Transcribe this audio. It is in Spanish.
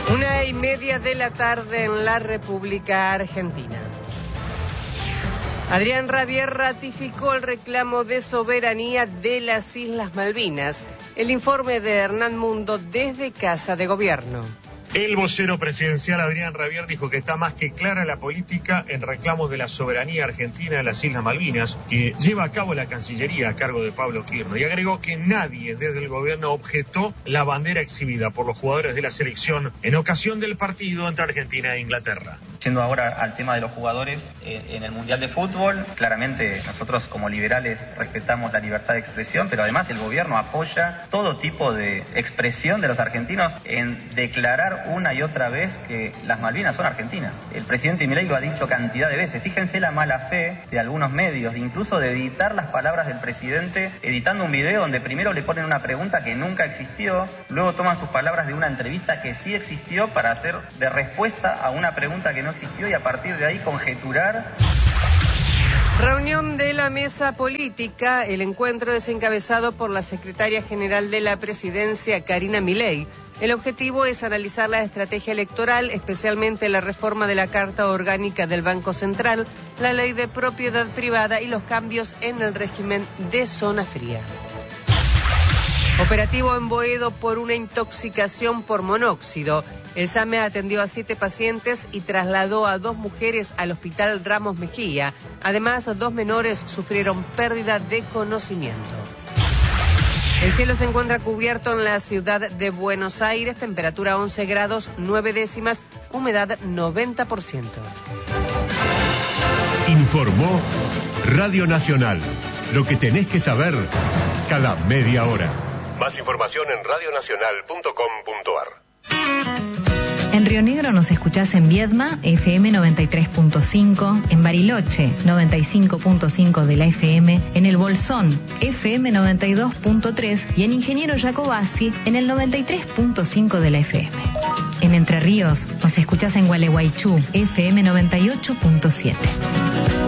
1:30 de la tarde en la República Argentina. Adrián Rabier ratificó el reclamo de soberanía de las Islas Malvinas. El informe de Hernán Mundo desde Casa de Gobierno. El vocero presidencial Adrián Rabier dijo que está más que clara la política en reclamo de la soberanía argentina de las Islas Malvinas que lleva a cabo la Cancillería a cargo de Pablo Kirchner, y agregó que nadie desde el gobierno objetó la bandera exhibida por los jugadores de la selección en ocasión del partido entre Argentina e Inglaterra. Yendo ahora al tema de los jugadores en el Mundial de Fútbol, claramente nosotros como liberales respetamos la libertad de expresión, pero además el gobierno apoya todo tipo de expresión de los argentinos en declarar una y otra vez que las Malvinas son argentinas. El presidente Milei lo ha dicho cantidad de veces. Fíjense la mala fe de algunos medios, incluso de editar las palabras del presidente, editando un video donde primero le ponen una pregunta que nunca existió, luego toman sus palabras de una entrevista que sí existió para hacer de respuesta a una pregunta que no existió y a partir de ahí conjeturar. Reunión de la mesa política. El encuentro es encabezado por la secretaria general de la presidencia, Karina Milei. El objetivo es analizar la estrategia electoral, especialmente la reforma de la Carta Orgánica del Banco Central, la ley de propiedad privada y los cambios en el régimen de zona fría. Operativo en Boedo por una intoxicación por monóxido. El SAME atendió a 7 pacientes y trasladó a 2 mujeres al Hospital Ramos Mejía. Además, 2 menores sufrieron pérdida de conocimiento. El cielo se encuentra cubierto en la ciudad de Buenos Aires, temperatura 11 grados 9 décimas, humedad 90%. Informó Radio Nacional. Lo que tenés que saber cada media hora. Más información en radionacional.com.ar. En Río Negro nos escuchás en Viedma, FM 93.5, en Bariloche, 95.5 de la FM, en El Bolsón, FM 92.3 y en Ingeniero Jacobasi, en el 93.5 de la FM. En Entre Ríos nos escuchás en Gualeguaychú, FM 98.7.